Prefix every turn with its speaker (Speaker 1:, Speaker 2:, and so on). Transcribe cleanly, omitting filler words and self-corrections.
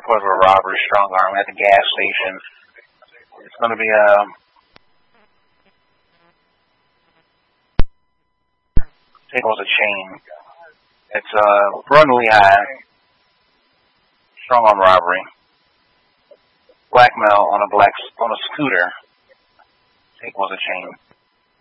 Speaker 1: report of a robbery, strong arm at the gas station. It's going to be take was a chain. It's Run Lehigh, strong arm robbery. Blackmail on a scooter. Take was a chain.